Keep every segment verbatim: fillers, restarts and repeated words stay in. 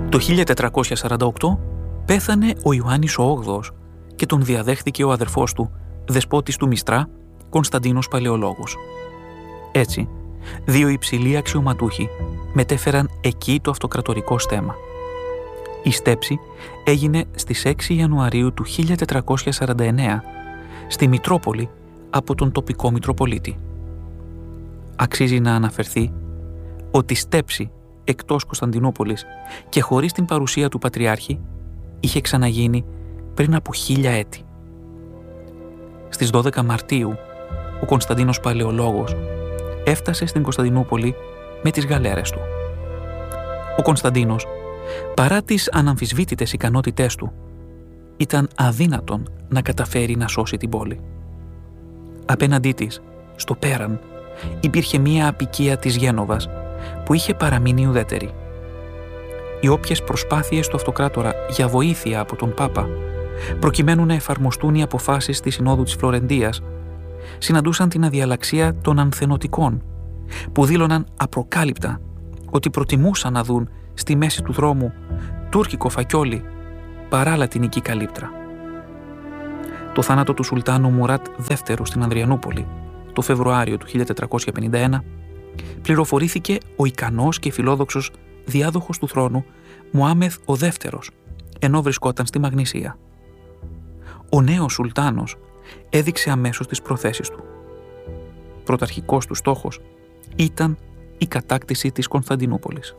Το χίλια τετρακόσια σαράντα οκτώ πέθανε ο Ιωάννης ο Όγδοος και τον διαδέχθηκε ο αδερφός του, δεσπότης του Μιστρά, Κωνσταντίνος Παλαιολόγος. Έτσι, δύο υψηλοί αξιωματούχοι μετέφεραν εκεί το αυτοκρατορικό στέμμα. Η στέψη έγινε στις έξι Ιανουαρίου του χίλια τετρακόσια σαράντα εννέα στη Μητρόπολη από τον τοπικό Μητροπολίτη. Αξίζει να αναφερθεί ότι η στέψη εκτός Κωνσταντινούπολης και χωρίς την παρουσία του Πατριάρχη είχε ξαναγίνει πριν από χίλια έτη. Στις δώδεκα Μαρτίου ο Κωνσταντίνος Παλαιολόγος έφτασε στην Κωνσταντινούπολη με τις γαλέρες του. Ο Κωνσταντίνος, παρά τις αναμφισβήτητες ικανότητές του, ήταν αδύνατον να καταφέρει να σώσει την πόλη. Απέναντί της, στο πέραν, υπήρχε μία αποικία της Γένοβας που είχε παραμείνει ουδέτερη. Οι όποιες προσπάθειες του αυτοκράτορα για βοήθεια από τον Πάπα, προκειμένου να εφαρμοστούν οι αποφάσεις της Συνόδου της Φλωρεντίας, συναντούσαν την αδιαλαξία των ανθενωτικών, που δήλωναν απροκάλυπτα ότι προτιμούσαν να δουν στη μέση του δρόμου τούρκικο φακιόλι παρά λατινική καλύπτρα. Το θάνατο του Σουλτάνου Μουράτ δεύτερου στην Ανδριανούπολη το Φεβρουάριο του χίλια τετρακόσια πενήντα ένα πληροφορήθηκε ο ικανός και φιλόδοξος διάδοχος του θρόνου Μωάμεθ ο δεύτερος, ενώ βρισκόταν στη Μαγνησία. Ο νέος Σουλτάνος έδειξε αμέσως τις προθέσεις του. Πρωταρχικός του στόχος ήταν η κατάκτηση της Κωνσταντινούπολης.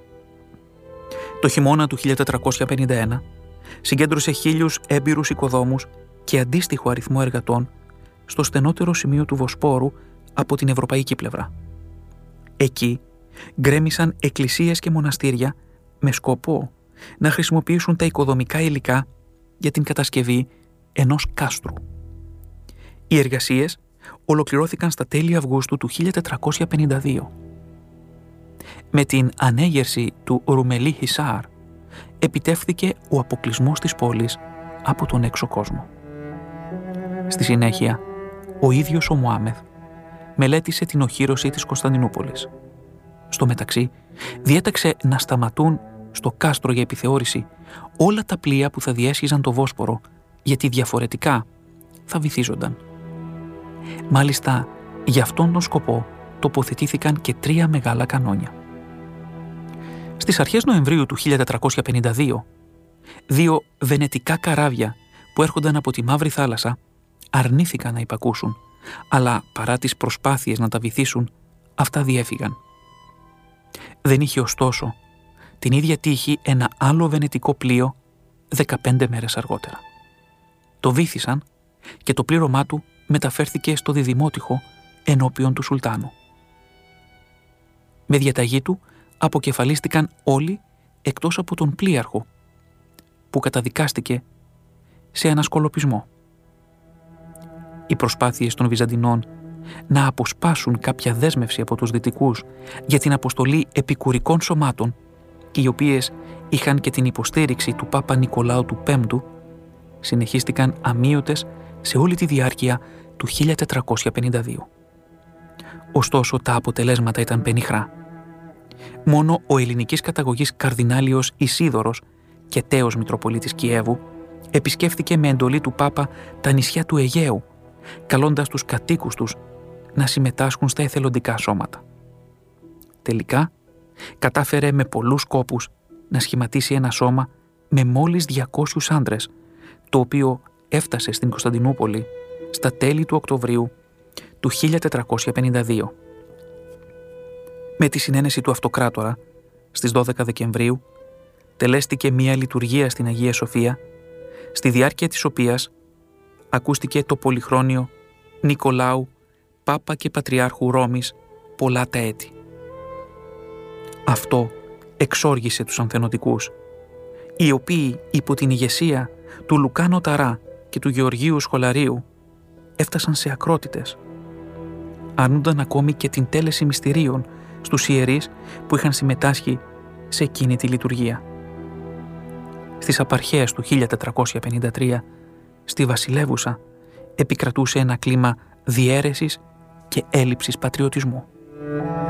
Το χειμώνα του χίλια τετρακόσια πενήντα ένα συγκέντρωσε χίλιους έμπειρους οικοδόμους και αντίστοιχο αριθμό εργατών στο στενότερο σημείο του Βοσπόρου από την ευρωπαϊκή πλευρά. Εκεί γκρέμισαν εκκλησίες και μοναστήρια με σκοπό να χρησιμοποιήσουν τα οικοδομικά υλικά για την κατασκευή ενός κάστρου. Οι εργασίες ολοκληρώθηκαν στα τέλη Αυγούστου του χίλια τετρακόσια πενήντα δύο. Με την ανέγερση του Ρουμελί Χισάρ επιτεύχθηκε ο αποκλεισμός της πόλης από τον έξω κόσμο. Στη συνέχεια, ο ίδιος ο Μωάμεθ μελέτησε την οχύρωση της Κωνσταντινούπολης. Στο μεταξύ, διέταξε να σταματούν στο κάστρο για επιθεώρηση όλα τα πλοία που θα διέσχιζαν το Βόσπορο, γιατί διαφορετικά θα βυθίζονταν. Μάλιστα, για αυτόν τον σκοπό τοποθετήθηκαν και τρία μεγάλα κανόνια. Στις αρχές Νοεμβρίου του χίλια τετρακόσια πενήντα δύο, δύο βενετικά καράβια που έρχονταν από τη Μαύρη Θάλασσα αρνήθηκαν να υπακούσουν, αλλά παρά τις προσπάθειες να τα βυθίσουν, αυτά διέφυγαν. Δεν είχε ωστόσο την ίδια τύχη ένα άλλο βενετικό πλοίο δεκαπέντε μέρες αργότερα. Το βύθισαν και το πλήρωμά του μεταφέρθηκε στο Διδημότυχο ενώπιον του Σουλτάνου. Με διαταγή του αποκεφαλίστηκαν όλοι εκτός από τον πλοίαρχο, που καταδικάστηκε σε ανασκολοπισμό. Οι προσπάθειες των Βυζαντινών να αποσπάσουν κάποια δέσμευση από τους Δυτικούς για την αποστολή επικουρικών σωμάτων, οι οποίες είχαν και την υποστήριξη του Πάπα Νικολάου του Πέμπτου, συνεχίστηκαν αμείωτες σε όλη τη διάρκεια του χίλια τετρακόσια πενήντα δύο. Ωστόσο, τα αποτελέσματα ήταν πενιχρά. Μόνο ο ελληνικής καταγωγής καρδινάλιος Ισίδωρος και τέος Μητροπολίτης Κιέβου επισκέφθηκε με εντολή του Πάπα τα νησιά του Αιγαίου, καλώντας τους κατοίκους τους να συμμετάσχουν στα εθελοντικά σώματα. Τελικά, κατάφερε με πολλούς κόπους να σχηματίσει ένα σώμα με μόλις διακόσιους άντρες, το οποίο έφτασε στην Κωνσταντινούπολη στα τέλη του Οκτωβρίου του χίλια τετρακόσια πενήντα δύο. Με τη συνένεση του αυτοκράτορα, στις δώδεκα Δεκεμβρίου, τελέστηκε μία λειτουργία στην Αγία Σοφία, στη διάρκεια της οποίας ακούστηκε το πολυχρόνιο Νικολάου, Πάπα και Πατριάρχου Ρώμης, πολλά τα έτη. Αυτό εξόργησε τους ανθενωτικούς, οι οποίοι υπό την ηγεσία του Λουκάνο Ταρά και του Γεωργίου Σχολαρίου έφτασαν σε ακρότητες. Αρνούνταν ακόμη και την τέλεση μυστηρίων στους ιερείς που είχαν συμμετάσχει σε εκείνη τη λειτουργία. Στις απαρχές του χίλια τετρακόσια πενήντα τρία, στη βασιλεύουσα επικρατούσε ένα κλίμα διαίρεσης και έλλειψης πατριωτισμού.